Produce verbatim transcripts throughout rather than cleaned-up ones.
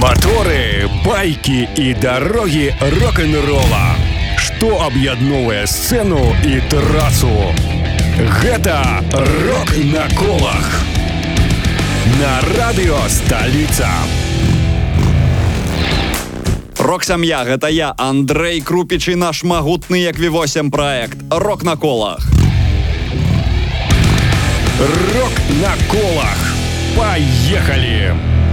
Моторы, байкі і дарогі рок-н-рола. Што аб'ядноўвае сцэну і трасу? Гэта «Рок на колах» на радыё «Сталіца». Рок-сям'я, гэта я, Андрэй Крупіч, і наш магутны як ві восемь праект «Рок на колах». «Рок на колах». Поехали!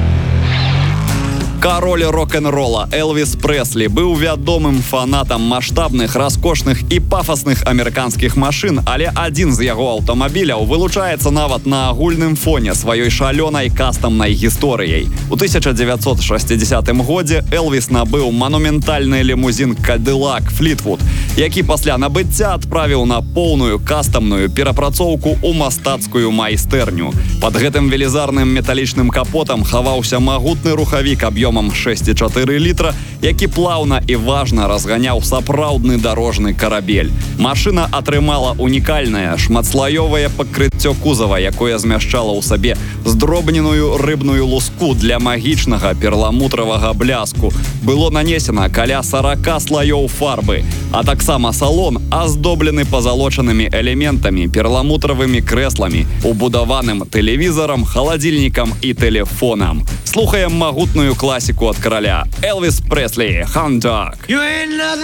Кароль рок-н-рола Элвіс Прэслі быў вядомым фанатам маштабных, раскошных і пафасных амерыканскіх машын, але адзін з яго аўтамабіляў вылучаецца нават на агульным фоне сваёй шалёнай кастамнай гісторыяй. У тысяча дзевяцьсот шэсцідзесятым годзе Элвіс набыў манументальны лімузін Cadillac Fleetwood, які пасля набыцця адправіў на поўную кастамную перапрацоўку ў мастацкую майстэрню. Пад гэтым велізарным металічным капотам хаваўся магутны рухавік аб'ёмам шэсць і чатыры літра, які плаўна і важна разганяў сапраўдны дарожны карабель. Машына атрымала унікальнае шматслаёвае пакрыццё кузава, якое змяшчала ў сабе здробненую рыбную луску для магічнага перламутравага бляску. Было нанесена каля сарака слаёў фарбы, а таксама салон аздоблены пазалочанымі элементамі, перламутравымі крэсламі, убудаваным тэлевізарам, халадзільнікам і тэлефонам. Слухаем магутную класіку ад караля. Элвіс Прэслі, «Hound Dog».